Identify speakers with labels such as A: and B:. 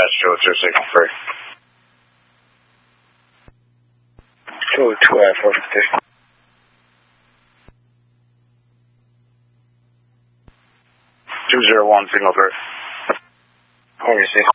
A: dispatch 202 signal free.
B: 202 at 450.
A: 201 signal free.
B: What do you see?